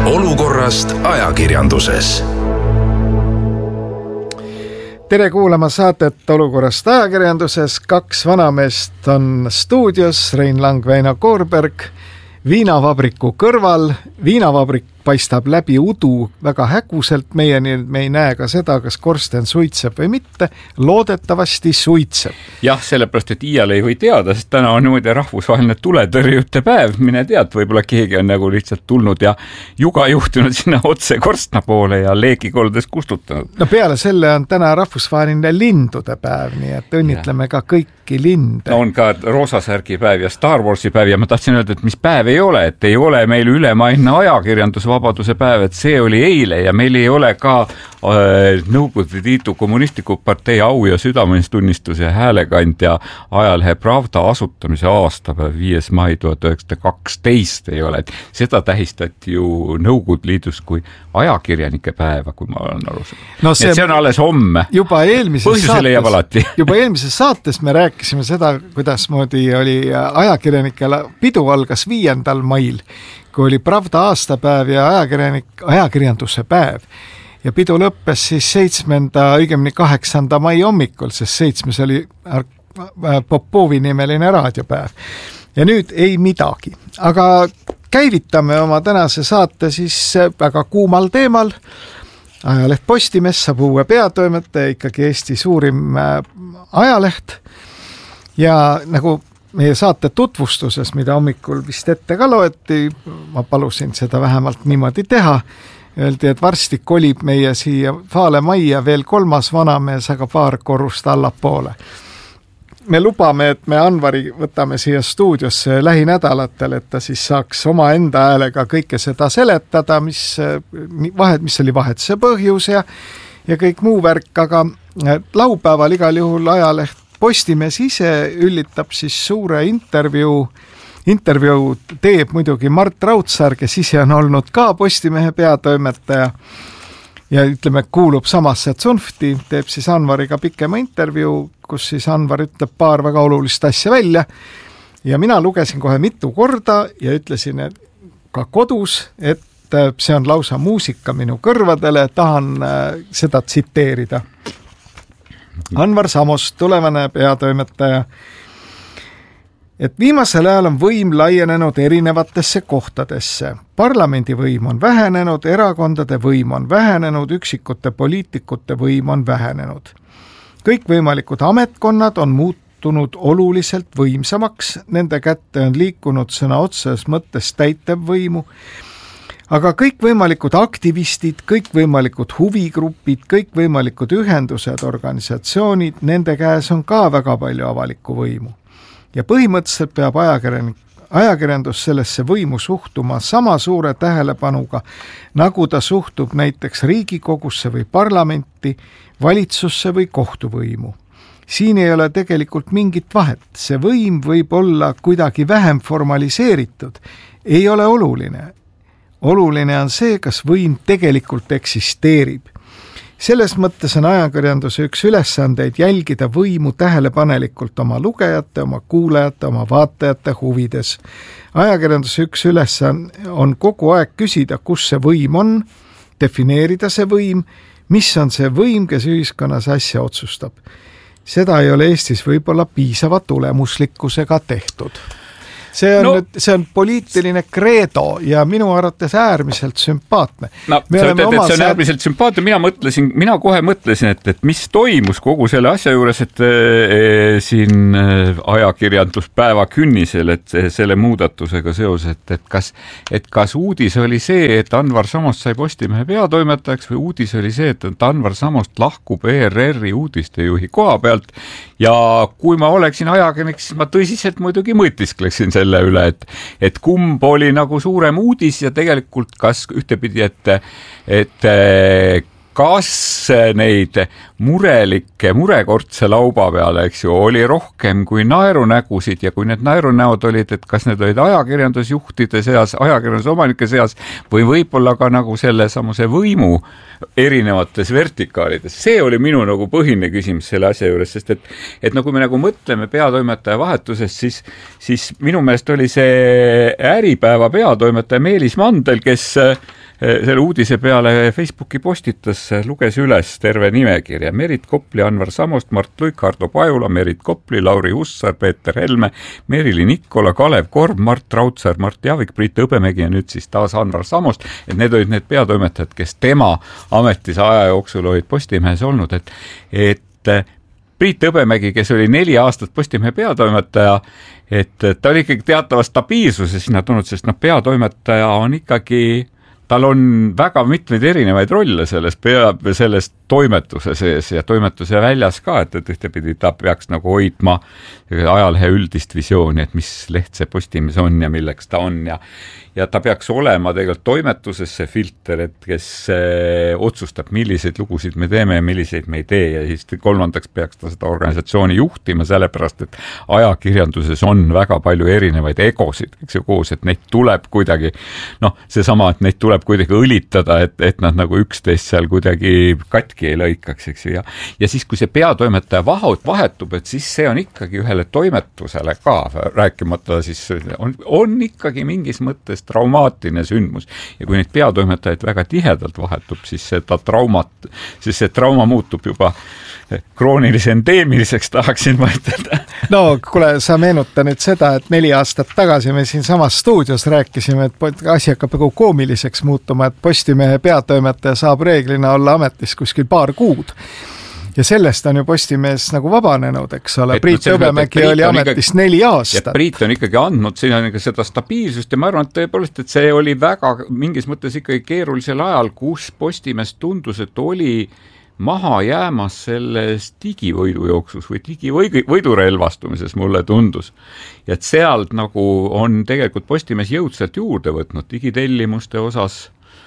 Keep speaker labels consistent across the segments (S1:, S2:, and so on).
S1: Olukorrast ajakirjanduses.
S2: Tere kuulama saatet Olukorrast ajakirjanduses. Kaks vanameest on stuudios, Rein Lang, Väino Koorberg, viinavabriku kõrval. Viinavabrik paistab läbi udu väga häguselt meieni, me ei näe ka seda, kas korsten suitseb või mitte. Loodetavasti suitseb.
S3: Jah, sellepärast, et iial ei või teada, sest täna on niimoodi rahvusvaheline tuletõrjute päev. Mine tead, võib-olla keegi on nagu lihtsalt tulnud ja juga juhtunud sinna otse korstna poole ja leegikoldes kustutanud.
S2: No peale selle on täna rahvusvaheline lindude päev, nii et õnnitleme ka kõiki linde.
S3: No on ka roosasärgi päev ja Star Warsi päev ja ma tahtsin öelda, et mis päev ei ole, et ei ole meil ülemaailmne ajakirjandusvabaduse päev, et see oli eile ja meil ei ole ka Nõukogude Liidu Kommunistliku partei au- ja südametunnistuse häälekandja ajalehe Pravda asutamise aastapäev 5. mai 1912 ei ole. Seda tähistati ju Nõukogude Liidus kui ajakirjanike päeva, kui ma olen aru saanud. No see on alles homme. Juba eelmises saates me rääkisime seda, kuidas moodi oli ajakirjanikele pidu algas 5. mail, kui oli Pravda aastapäev ja ajakirjanduse päev. Ja pidu lõppes siis 7., õigemini 8. mai hommikul, sest 7. oli Popovi nimeline raadiopäev. Ja nüüd ei midagi. Aga käivitame oma tänase saate siis väga kuumal teemal. Ajaleht Postimees saab uue peatoimetaja, ikkagi Eesti suurim ajaleht. Ja nagu meie saate tutvustuses, mida hommikul vist ette ka loeti, ma palusin seda vähemalt niimoodi teha, öeldi, et varsti kolib meie siia Vaale majja veel 3. vanamees, aga paar korrust allapoole. Me lubame, et me Anvari võtame siia stuudiosse lähinädalatel, et ta siis saaks oma enda häälega kõike seda seletada, mis oli vahetuse põhjus ja kõik muu värk, aga laupäeval igal juhul ajaleht Postimees ise üllitab siis suure intervjuu teeb muidugi Mart Raudsaar, kes ise on olnud ka Postimehe peatoimetaja ja ütleme, kuulub samasse tsunfti, teeb siis Anvariga pikema intervjuu, kus siis Anvar ütleb paar väga olulist asja välja ja mina lugesin kohe mitu korda ja ütlesin et ka kodus, et see on lausa muusika minu kõrvadele, tahan seda tsiteerida. Anvar Samost, tulevane peatoimetaja, et viimasel ajal on võim laienenud erinevatesse kohtadesse. Parlamendi võim on vähenenud, erakondade võim on vähenenud, üksikute poliitikute võim on vähenenud. Kõikvõimalikud ametkonnad on muutunud oluliselt võimsamaks, nende kätte on liikunud sõna otseses mõttes täitevvõimu, aga kõikvõimalikud aktivistid, kõikvõimalikud huvigrupid, kõikvõimalikud ühendused, organisatsioonid, nende käes on ka väga palju avalikku võimu. Ja põhimõtteliselt peab ajakirjandus sellesse võimu suhtuma sama suure tähelepanuga, nagu ta suhtub näiteks Riigikogusse või parlamenti, valitsusse või kohtuvõimu. Siin ei ole tegelikult mingit vahet, see võim võib olla kuidagi vähem formaliseeritud, ei ole oluline. Oluline on see, kas võim tegelikult eksisteerib. Selles mõttes on ajakirjanduse üks ülesandeid jälgida võimu tähelepanelikult oma lugejate, oma kuulajate, oma vaatajate huvides. Ajakirjanduse üks ülesanne on kogu aeg küsida, kus see võim on, defineerida see võim, mis on see võim, kes ühiskonnas asja otsustab. Seda ei ole Eestis võib-olla piisava tulemuslikkusega tehtud. See on poliitiline kreedo ja minu arvates äärmiselt sümpaatne. No, see on äärmiselt sümpaatne. Mina kohe mõtlesin, et mis toimus kogu selle asja juures, et siin ajakirjanduspäeva künnisel, et selle muudatusega seoses, et kas uudis oli see, et Anvar Samost sai Postimehe peatoimetajaks või uudis oli see, et Anvar Samost lahkub ERR-i uudistejuhi koha pealt ja kui ma oleksin ajakirjanik, siis ma tõsiselt muidugi mõtiskleksin selle üle, et kumb oli nagu suurem uudis ja tegelikult kas ühtepidi, et kas neid murekortse lauba peale, eks ju, oli rohkem kui naerunägusid ja kui need naerunäod olid, et kas need olid ajakirjandusjuhtide seas, ajakirjandusomanike seas või võib-olla ka nagu selle samuse võimu erinevates vertikaalides. See oli minu nagu põhine küsimus selle asja juures, sest et nagu me nagu mõtleme peatoimetaja vahetusest, siis minu meelest oli see Äripäeva peatoimetaja Meelis Mandel, kes
S4: selle uudise peale Facebooki postitas, luges üles terve nimekirja. Merit Kopli, Anvar Samost, Mart Luik, Hardo Pajula, Merit Kopli, Lauri Hussar, Peeter Helme, Merili Nikola, Kalev Korb, Mart Raudsaar, Mart Javik, Priit Hõbemägi ja nüüd siis taas Anvar Samost. Et need olid need peatoimetajad, kes tema ametis aja jooksul olid Postimehes olnud, et Priit Hõbemägi, kes oli 4 aastat Postimehe peatoimetaja, et ta oli ikkagi teatava stabiilsuse sinna tulnud, sest peatoimetaja on ikkagi, tal on väga mitmeid erinevaid rolle selles toimetuse sees ja toimetuse väljas ka, et ühtepidi ta peaks nagu hoidma ajalehe üldist visiooni, et mis leht see Postimees on ja milleks ta on ja ta peaks olema tegelikult toimetuses see filter, et kes otsustab, milliseid lugusid me teeme ja milliseid me ei tee ja siis kolmandaks peaks ta seda organisatsiooni juhtima, sellepärast et ajakirjanduses on väga palju erinevaid egosid, eks ju, koos, et neid tuleb kuidagi, seesama, et neid tuleb kuidagi õlitada, et nad nagu üksteist seal kuidagi katki ei lõikaks, eks ju, ja siis, kui see peatoimetaja vahetub, et siis see on ikkagi ühele toimetusele ka, rääkimata siis on ikkagi mingis mõttes traumaatiline sündmus ja kui neid peatoimetajaid väga tihedalt vahetub, siis see trauma muutub juba kroonilise endeemiliseks, tahaksin ma ütelda.
S3: No kuule, sa meenuta nüüd seda, et 4 aastat tagasi me siin samas stuudios rääkisime, et asi hakkab nagu koomiliseks muutuma, et Postimehe peatoimetaja saab reeglina olla ametis kuskil paar kuud. Ja sellest on ju Postimees nagu vabanenud, eks ole. Priit Hõbemägi oli ametis 4 aastat.
S4: Ja Priit on ikkagi andnud sinna seda stabiilsust ja ma arvan, et tõepoolest, et see oli väga mingis mõttes ikkagi keerulisel ajal, kus Postimees tundus, et oli maha jäämas selles digivõidujooksus või digivõidurelvastumises mulle tundus. Ja et sealt nagu on tegelikult Postimees jõudsalt juurde võtnud digitellimuste osas,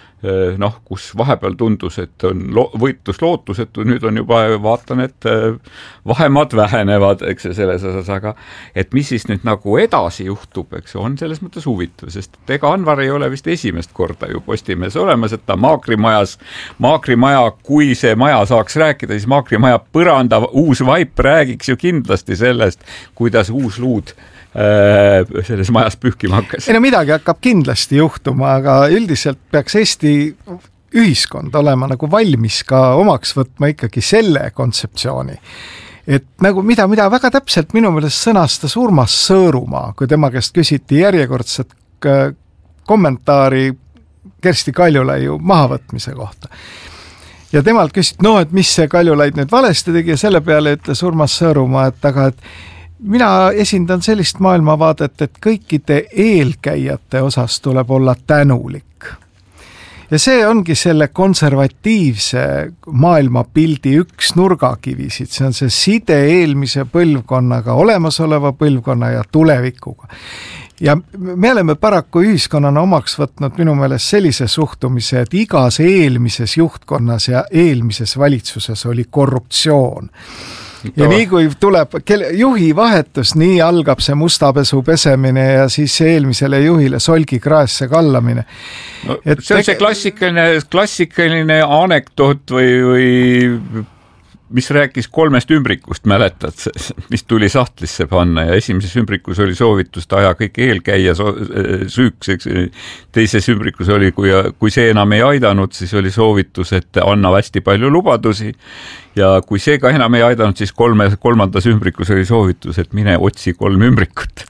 S4: kus vahepeal tundus, et on võitlus lootusetu, nüüd on juba, vaatan, et vahemad vähenevad, eks selles osas, aga et mis siis nüüd nagu edasi juhtub, eks on selles mõttes huvitav, sest ega Anvar ei ole vist esimest korda ju Postimees olemas, et ta Maakrimaja, kui see maja saaks rääkida, siis Maakrimaja põranda uus vaip räägiks ju kindlasti sellest, kuidas uus luud selles majas pühkima hakkas.
S3: Ei no midagi hakkab kindlasti juhtuma, aga üldiselt peaks Eesti ühiskond olema nagu valmis ka omaks võtma ikkagi selle kontseptsiooni. Et nagu mida väga täpselt minu meelest sõnastas Urmas Sõõrumaa, kui tema käest küsiti järjekordset kommentaari Kersti Kaljulaiu mahavõtmise kohta. Ja temalt küsit, et mis see Kaljulaid nüüd valesti tegi ja selle peale ütles Urmas Sõõrumaa, et mina esindan sellist maailmavaadet, et kõikide eelkäijate osas tuleb olla tänulik. Ja see ongi selle konservatiivse maailmapildi üks nurgakivisid, see on see side eelmise põlvkonnaga, olemasoleva põlvkonna ja tulevikuga. Ja me oleme paraku ühiskonnana omaks võtnud minu meelest sellise suhtumise, et igas eelmises juhtkonnas ja eelmises valitsuses oli korruptsioon. Ja nii kui tuleb juhi vahetus, nii algab see mustapesu pesemine ja siis eelmisele juhile solgi kraesse kallamine.
S4: See on see klassikaline anekdoot või mis rääkis 3 ümbrikust, mäletad, mis tuli sahtlisse panna ja esimeses ümbrikus oli soovitus aja kõik eelkäija süüks, teises ümbrikus oli, kui see enam ei aidanud, siis oli soovitus, et anna hästi palju lubadusi ja kui see ka enam ei aidanud, siis kolmandas ümbrikus oli soovitus, et mine otsi 3 ümbrikut.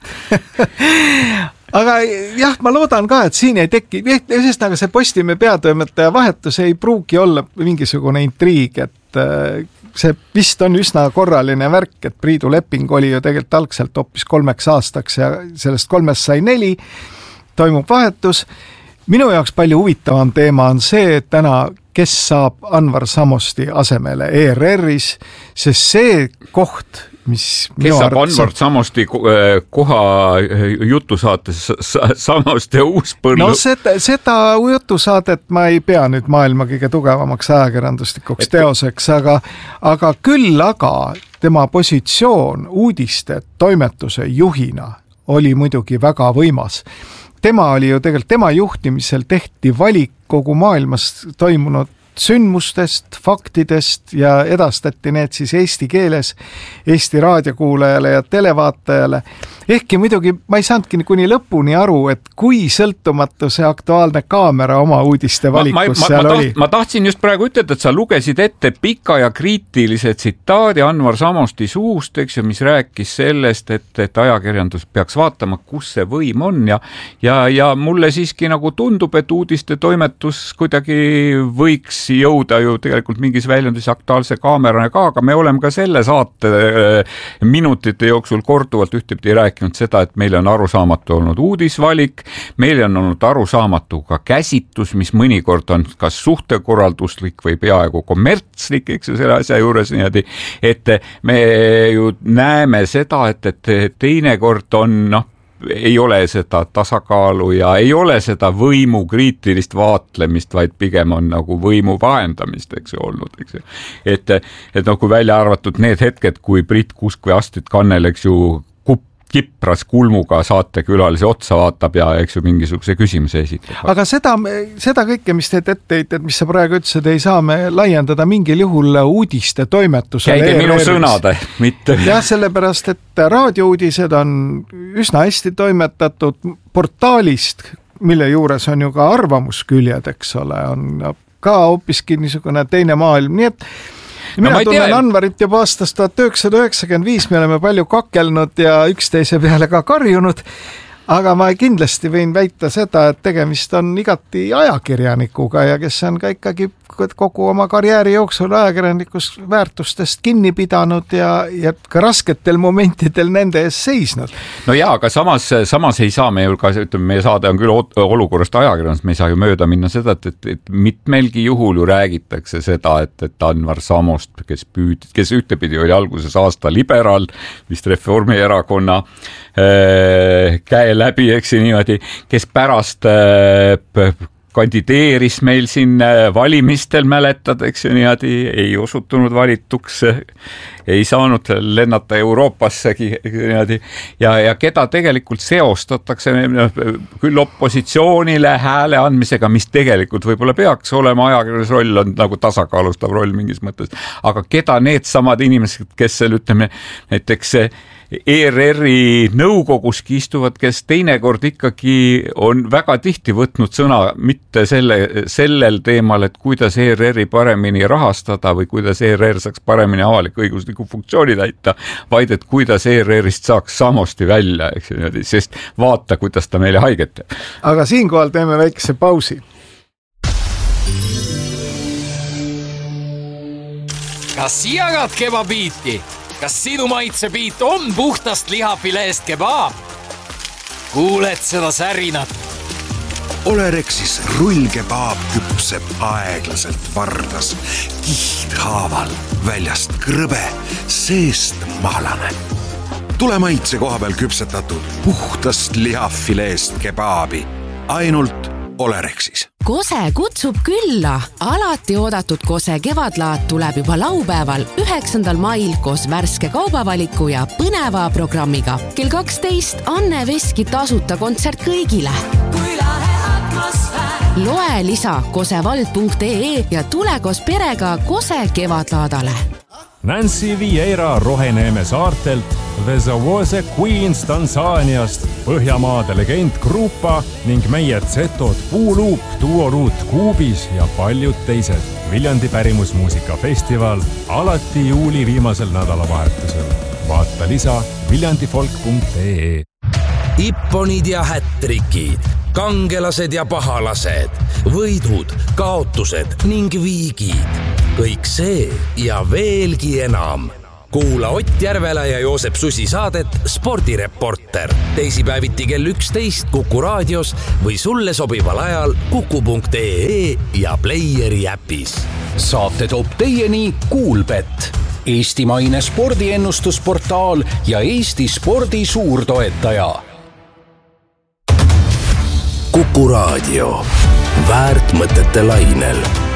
S3: Aga jah, ma loodan ka, et siin ei teki, sest aga see Postimehe peatoimetaja vahetus ei pruugi olla mingisugune intriig, et see vist on üsna korraline värk, et Priidu leping oli ju tegelikult algselt hoopis 3 aastaks ja sellest 3 sai 4, toimub vahetus. Minu jaoks palju huvitavam teema on see, et täna kes saab Anvar Samosti asemele ERR-is, sest see koht, mis
S4: kes saab Anvar Samosti koha jutusaates Samost ja Uuspõllu?
S3: No seda jutusaadet ma ei pea nüüd maailma kõige tugevamaks ajakirjandustikuks teoseks, aga küll tema positsioon uudiste toimetuse juhina oli muidugi väga võimas. Tema oli ju tegelikult, tema juhtimisel tehti valik kogu maailmas toimunud
S2: sündmustest, faktidest ja edastati need siis eesti keeles Eesti raadiokuulajale ja televaatajale. Ehkki muidugi ma ei saanudki kuni lõpuni aru, et kui sõltumatu see Aktuaalne Kaamera oma uudiste valikus seal oli.
S4: Ma tahtsin just praegu ütelda, et sa lugesid ette pika ja kriitilise tsitaadi Anvar Samosti suust, eks ju, mis rääkis sellest, et ajakirjandus peaks vaatama, kus see võim on ja mulle siiski nagu tundub, et uudiste toimetus kuidagi võiks jõuda ju tegelikult mingis väljundis Aktuaalse Kaamerana ka, aga me oleme ka selle saate minutite jooksul korduvalt ühtepidi rääkinud seda, et meile on arusaamatu olnud uudisvalik, meile on olnud arusaamatu ka käsitus, mis mõnikord on kas suhtekorralduslik või peaaegu kommertslik, eks ju, selle asja juures niimoodi, et me ju näeme seda, et teinekord on, ei ole seda tasakaalu ja ei ole seda võimu kriitilist vaatlemist, vaid pigem on nagu võimu vahendamist, eks ju, olnud, eks ju. Et kui välja arvatud need hetked, kui Priit Kusk või Astrid Kannel, eks ju, kipras kulmuga saatekülalise otsa vaatab ja eks ju mingisuguse küsimuse esitab.
S2: Aga seda kõike, mis teed etteheited, mis sa praegu ütlesid, ei saa me laiendada mingil juhul uudiste toimetusele.
S4: Käige minu sõnade, mitte.
S2: Jah, sellepärast, et raadiouudised on üsna hästi toimetatud portaalist, mille juures on ju ka arvamusküljed, eks ole, on ka hoopiski niisugune teine maailm, nii et mina tunnen Anvarit juba aastast 1995, me oleme palju kakelnud ja üksteise peale ka karjunud, aga ma kindlasti võin väita seda, et tegemist on igati ajakirjanikuga ja kes on ka ikkagi kogu oma karjääri jooksul ajakirjanikust väärtustest kinni pidanud ja ka rasketel momentidel nende ees seisnud.
S4: No jaa, aga samas ei saa me ju ka, ütleme, meie saade on küll olukorrast ajakirjandust, me ei saa ju mööda minna seda, et mitmelgi juhul ju räägitakse seda, et Anvar Samost, kes ühtepidi oli alguses aasta liberaal, vist Reformierakonna käe läbi, eks niimoodi, kes pärast kandideeris meil siin valimistel, mäletad, eks ju, niimoodi ei osutunud valituks, ei saanud lennata Euroopassegi niimoodi ja keda tegelikult seostatakse küll opositsioonile hääle andmisega, mis tegelikult võib-olla peaks olema, ajakirjanduse roll on nagu tasakaalustav roll mingis mõttes, aga keda need samad inimesed, kes seal, ütleme, näiteks ERR-i nõukoguski istuvad, kes teinekord ikkagi on väga tihti võtnud sõna mitte sellel teemal, et kuidas ERR-i paremini rahastada või kuidas ERR saaks paremini avalik-õigusliku funktsiooni täita, vaid et kuidas ERR-ist saaks Samosti välja, eks ju, sest vaata, kuidas ta meile haiget teeb.
S2: Aga siinkohal teeme väikese pausi.
S5: Kas jagad kebabiiti? Kas sinu maitsebiit on puhtast lihafileest kebaab? Kuuled seda särinat?
S1: Olerexis rullkebaab küpseb aeglaselt vardas, kihthaaval, väljast krõbe, seest mahlane. Tule maitse koha peal küpsetatud puhtast lihafileest kebaabi, ainult Olerexis.
S6: Kose kutsub külla. Alati oodatud Kose kevadlaat tuleb juba laupäeval 9. mail koos värske kaubavaliku ja põneva programmiga. Kell 12 Anne Veski tasuta kontsert kõigile. Kui lahe atmosfäär. Loe lisa kosevald.ee ja tule koos perega Kose kevadlaadale.
S7: Nancy Vieira Roheneeme saartelt, The Zawose Queens Tansaaniast, Põhjamaade legend Grupa ning meie Zetod Puuluup, Duoruut Kuubis ja paljud teised. Viljandi pärimusmuusikafestival alati juuli viimasel nädalavahetusel. Vaata lisa viljandifolk.ee.
S8: Ipponid ja hättrikid, kangelased ja pahalased, võidud, kaotused ning viigid. Kõik see ja veelgi enam. Kuula Ott Järvela ja Joosep Susi saadet Spordireporter. Teisipäeviti kell 11 Kuku raadios või sulle sobival ajal kuku.ee ja Playeri äpis.
S9: Saate toob teieni Kuulbet, eestimaine spordiennustusportaal ja Eesti spordi suurtoetaja.
S8: Kuku raadio, väärt mõtete lainel.